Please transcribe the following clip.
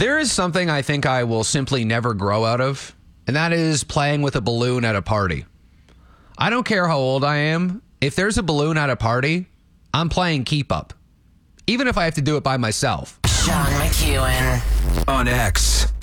There is something I think I will simply never grow out of, and that is playing with a balloon at a party. I don't care how old I am. If there's a balloon at a party, I'm playing keep up. Even if I have to do it by myself. Sean McEwen. On X.